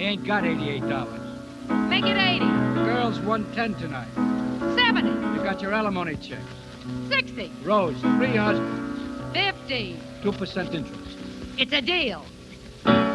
ain't got $88. Make it 80. Girls, 110 tonight. 70. You got your alimony checks. 60. Rose, 3 husbands. 50. 2% interest. It's a deal.